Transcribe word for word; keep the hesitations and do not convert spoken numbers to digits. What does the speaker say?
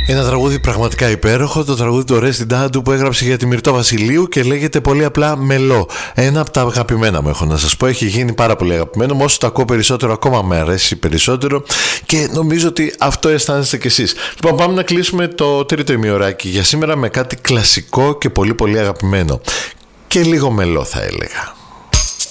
Ένα τραγούδι πραγματικά υπέροχο, το τραγούδι του Ρέστι Ντάντου που έγραψε για τη Μυρτώ Βασιλείου και λέγεται πολύ απλά Μελό. Ένα από τα αγαπημένα μου, έχω να σας πω, έχει γίνει πάρα πολύ αγαπημένο. Όσο το ακούω περισσότερο, ακόμα με αρέσει περισσότερο και νομίζω ότι αυτό αισθάνεστε κι εσείς. Λοιπόν, πάμε να κλείσουμε το τρίτο ημιωράκι για σήμερα με κάτι κλασικό και πολύ πολύ αγαπημένο. Και λίγο μελό, θα έλεγα.